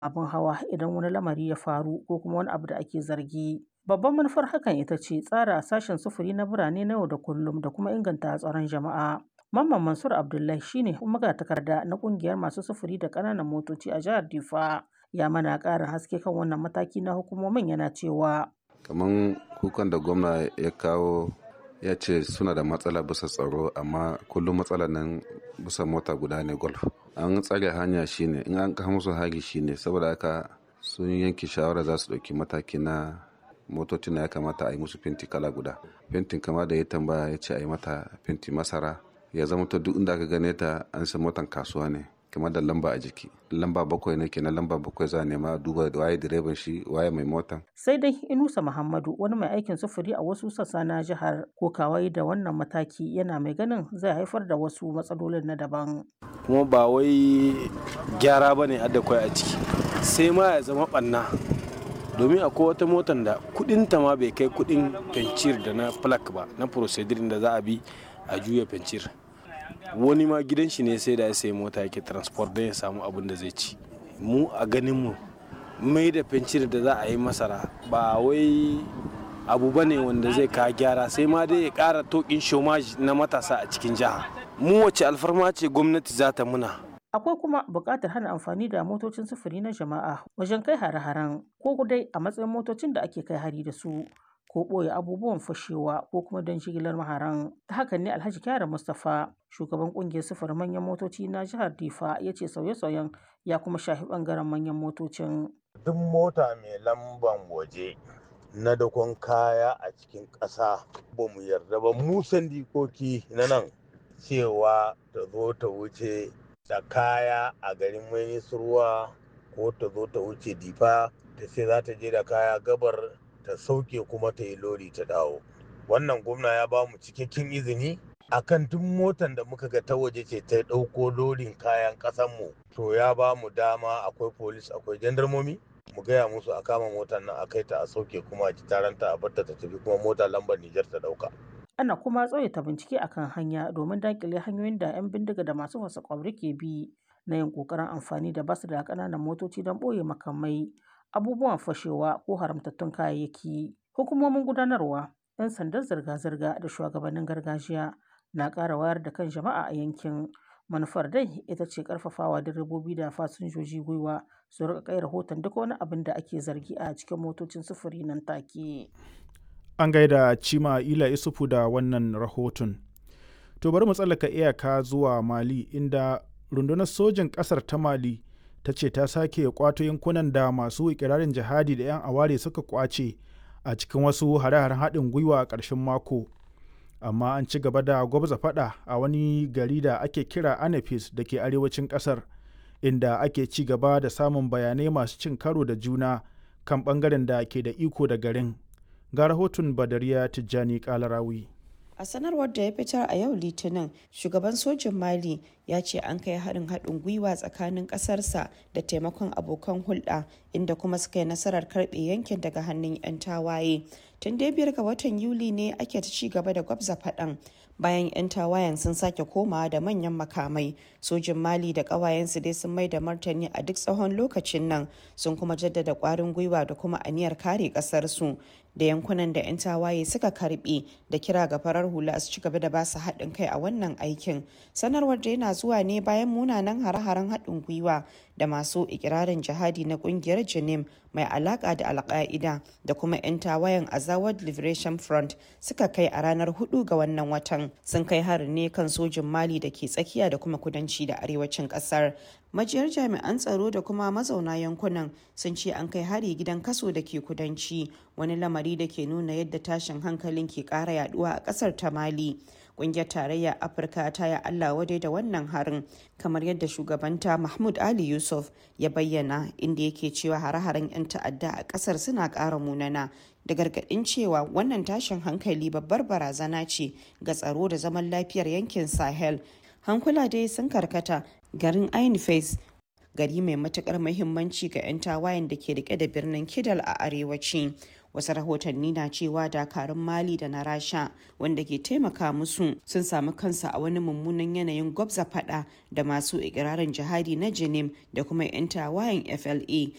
abin hawa idan wani lamari ya faru ko kuma wani abu da ake zargi. Babban manufar hakan ita ce tsara sashen sufuri na birane na yau da kullum da kuma inganta tsaron jama'a. Mamman Mansur Abdullahi shine magatakarda na kungiyar masu sufuri da ƙananan motoci a jihar Difa. Ya mana ƙarin haske kan wannan mataki na hukumomin yana cewa. Kaman kukan da gwamna ya kawo ya ce suna da matsala bisa tsaro amma kullum matsalar nan bisa mota guda ne golf. An tsare hanya shine in an kawo musu hari shine saboda haka sun yanke shawara za su ɗauki mataki na motocin da ya kamata a yi musu fenti kala guda. Fentin kama da ya tambaya ya ce a yi mata fenti masara ya zama ta duk inda aka gane ta an san motan kasuwa ne kamar da lamba a jiki. Lamba 7 ne kenan lamba 7 za a nema duba waye direban shi waye mai motan. Sai dai Inusa Muhammadu wani mai aikin sufuri a wasu sassa na jihar ko kawai da wannan mataki yana mai ganin zai haifar da wasu matsalolin na daban. Kuma ba wai gyara ba ne adda kwai a ciki sai ma ya zama ɓanna domin akwai wata motar da kudinta ma bai kai kudin fencir da na plak ba na procedure da za a bi a juya fencir. Wani ma gidan shi ne sai da ya sayi mota yake transport don ya samu abin da zai ci. Mu a ganin mu mai da fencir da za a yi masara ba wai abu ba ne wanda zai ka gyara sai ma dai ya kara tokin shomaji na matasa a cikin jiha. Mu wace alfarma ce gwamnati za ta muna. Akwai kuma buƙatar hana amfani da motocin sufuri na jama'a wajen kai hare-haren ko dai a matsayin motocin da ake kai hari da su ko ɓoye abubuwan fashewa ko kuma don jigilar maharan. Ta hakan ne Alhaji Kyara Mustapha shugaban ƙungiyar sufurin manyan motoci na jihar Difa ya ce sauye-sauyen ya kuma shafi ɓangaren manyan motocin. Duk mota mai lamban waje na dakon kaya a cikin ƙasa ba mu yarda ba mu sandikoki na nan cewa ta zo ta wuce da kaya a garin Minisruwa ko ta zo ta wuce Difa ta ce za ta je da kaya gabar ta sauke kuma ta yi lori ta dawo. Wannan gwamna ya ba mu cikakken izini akan duk motan da muka ga ta waje ce ta ɗauko lorin kayan ƙasanmu to ya ba mu dama akwai polis akwai jandarmomi mu gaya musu a kama motar nan a kai ta a sauke kuma a ji taranta a barta ta tafi kuma mota lambar Nijar ta ɗauka. Ana kuma tsawaita bincike akan hanya domin daƙile hanyoyin da 'yan bindiga da masu fasa ƙwauri ke bi na yin ƙoƙarin amfani da basu da ƙananan motoci don ɓoye makamai, abubuwan fashewa ko haramtattun kayayyaki. Hukumomin gudanarwa, 'yan sandan zirga-zirga da shugabannin gargajiya na ƙara wayar da kan jama'a a yankin. Manufar dai ita ce ƙarfafawa direbobi da fasinjoji gwiwa su riƙa kai rahoton duk wani abin da ake zargi a cikin motocin sufuri nan take. An gaida Cima Ila Isufu da wannan rahoton. To bari mu tsallaka iyaka zuwa Mali inda rundunar sojin ƙasar ta Mali ta ce ta sake kwato yankunan da masu ikirarin jihadi da 'yan aware suka kwace a cikin wasu hare-haren haɗin gwiwa a ƙarshen mako. Amma an ci gaba da gwabza faɗa a wani gari da ake kira Anafis da ke arewacin ƙasar inda ake ci gaba da samun bayanai masu cin karo da juna kan ɓangaren da ke da iko da garin. Ga rahoton Badariya Tijjani Kalarawi. A sanarwar da ya fitar a yau Litinin, shugaban sojin Mali ya ce an kai haɗin gwiwa tsakanin ƙasarsa da taimakon abokan hulɗa inda kuma suka yi nasarar karɓe yankin daga hannun 'yan tawaye. Tun dai 5 ga watan Yuli ne ake ta ci gaba da gwabza faɗan bayan 'yan tawayen sun sake komawa da manyan makamai. Sojin Mali da ƙawayensu dai sun mai da martani a duk tsawon lokacin nan sun kuma jaddada ƙwarin gwiwa da kuma aniyar kare ƙasarsu da yankunan da 'yan tawaye suka karbe da kira ga farar hula su ci gaba da ba su haɗin kai a wannan aikin. Sanarwar da yana zuwa ne bayan munanan hare-haren haɗin gwiwa da masu ikirarin jihadi na ƙungiyar Janim mai alaƙa da Al-Qaeda da kuma 'yan tawayen Azawad Liberation Front suka kai a ranar 4 ga wannan watan. Sun kai harin ne kan sojin Mali da ke tsakiya da kuma kudanci da arewacin ƙasar. Majiyar jami'an tsaro da kuma mazauna yankunan sun ce an kai hari gidan kaso da ke kudanci, wani lamari da ke nuna yadda tashin hankalin ke ƙara yaduwa a ƙasar ta Mali. Ƙungiyar Tarayyar Afirka ta yi Allah wadai da wannan harin, kamar yadda shugabanta Mahmud Ali Yusuf ya bayyana, inda yake cewa hare-haren 'yan ta'adda a ƙasar suna ƙara munana, da gargaɗin cewa wannan tashin hankali babbar barazana ce ga tsaro da zaman lafiyar yankin Sahel. Hankula dai sun karkata garin Ain Fez, gari mai matukar muhimmanci ga 'yan tawayen da ke rike da birnin Kidal a arewaci. Wasu rahotanni na cewa dakarun Mali da na Rasha wanda ke taimaka musu sun samu kansa a wani mummunan yanayin gwabza fada da masu ikirarin jihadi na Janim da kuma 'yan tawayen FLA